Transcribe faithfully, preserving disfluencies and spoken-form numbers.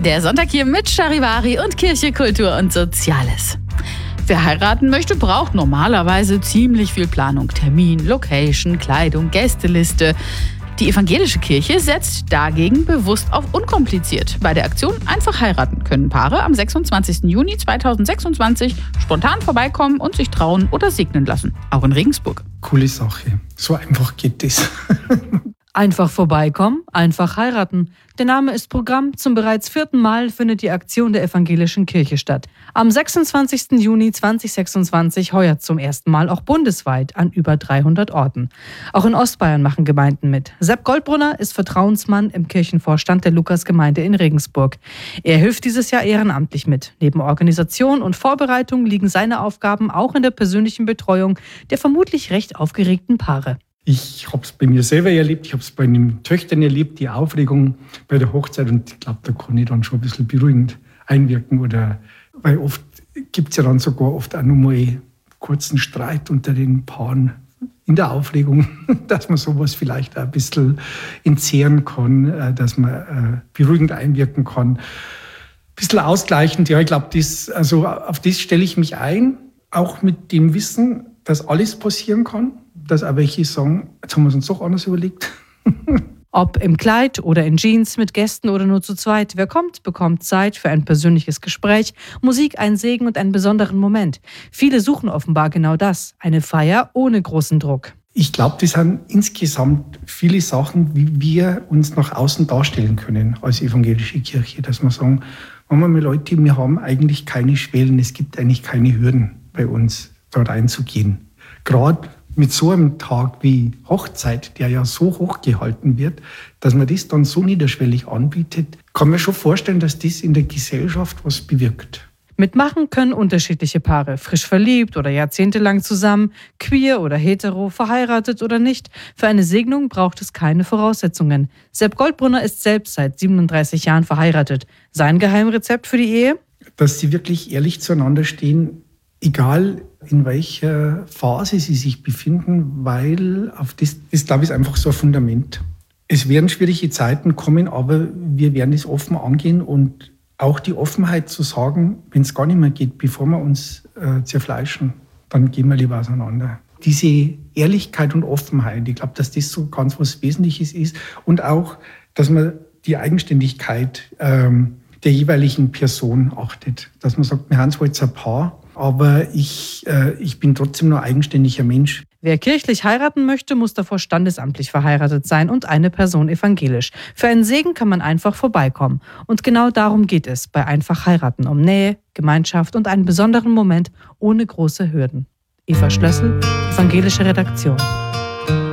Der Sonntag hier mit Charivari und Kirche, Kultur und Soziales. Wer heiraten möchte, braucht normalerweise ziemlich viel Planung. Termin, Location, Kleidung, Gästeliste. Die evangelische Kirche setzt dagegen bewusst auf unkompliziert. Bei der Aktion Einfach heiraten können Paare am sechsundzwanzigsten Juni zweitausendsechsundzwanzig spontan vorbeikommen und sich trauen oder segnen lassen. Auch in Regensburg. Coole Sache. So einfach geht es. Einfach vorbeikommen, einfach heiraten. Der Name ist Programm. Zum bereits vierten Mal findet die Aktion der evangelischen Kirche statt. Am sechsundzwanzigsten Juni zweitausendsechsundzwanzig heuer zum ersten Mal auch bundesweit an über dreihundert Orten. Auch in Ostbayern machen Gemeinden mit. Sepp Goldbrunner ist Vertrauensmann im Kirchenvorstand der Lukasgemeinde in Regensburg. Er hilft dieses Jahr ehrenamtlich mit. Neben Organisation und Vorbereitung liegen seine Aufgaben auch in der persönlichen Betreuung der vermutlich recht aufgeregten Paare. Ich habe es bei mir selber erlebt, ich habe es bei den Töchtern erlebt, die Aufregung bei der Hochzeit. Und ich glaube, da kann ich dann schon ein bisschen beruhigend einwirken. Oder, weil oft gibt es ja dann sogar oft auch nochmal kurzen Streit unter den Paaren in der Aufregung, dass man sowas vielleicht auch ein bisschen entzehren kann, dass man beruhigend einwirken kann. Ein bisschen ausgleichend, ja, ich glaube, das, also auf das stelle ich mich ein, auch mit dem Wissen, dass alles passieren kann. Dass auch welche sagen, jetzt haben wir es uns doch anders überlegt. Ob im Kleid oder in Jeans, mit Gästen oder nur zu zweit, wer kommt, bekommt Zeit für ein persönliches Gespräch, Musik, ein Segen und einen besonderen Moment. Viele suchen offenbar genau das, eine Feier ohne großen Druck. Ich glaube, das sind insgesamt viele Sachen, wie wir uns nach außen darstellen können als evangelische Kirche. Dass wir sagen, wenn wir mal Leute, wir haben eigentlich keine Schwellen, es gibt eigentlich keine Hürden bei uns, dort einzugehen. Gerade mit so einem Tag wie Hochzeit, der ja so hoch gehalten wird, dass man das dann so niederschwellig anbietet, kann man schon vorstellen, dass das in der Gesellschaft was bewirkt. Mitmachen können unterschiedliche Paare, frisch verliebt oder jahrzehntelang zusammen, queer oder hetero, verheiratet oder nicht. Für eine Segnung braucht es keine Voraussetzungen. Sepp Goldbrunner ist selbst seit siebenunddreißig Jahren verheiratet. Sein Geheimrezept für die Ehe? Dass sie wirklich ehrlich zueinander stehen, egal in welcher Phase sie sich befinden, weil auf das, das glaube ich, ist einfach so ein Fundament. Es werden schwierige Zeiten kommen, aber wir werden es offen angehen und auch die Offenheit zu sagen, wenn es gar nicht mehr geht, bevor wir uns äh, zerfleischen, dann gehen wir lieber auseinander. Diese Ehrlichkeit und Offenheit, ich glaube, dass das so ganz was Wesentliches ist und auch, dass man die Eigenständigkeit ähm, der jeweiligen Person achtet. Dass man sagt, wir haben zwar jetzt ein Paar, aber ich, äh, ich bin trotzdem nur ein eigenständiger Mensch. Wer kirchlich heiraten möchte, muss davor standesamtlich verheiratet sein und eine Person evangelisch. Für einen Segen kann man einfach vorbeikommen. Und genau darum geht es bei Einfach heiraten, um Nähe, Gemeinschaft und einen besonderen Moment ohne große Hürden. Eva Schlössel, evangelische Redaktion.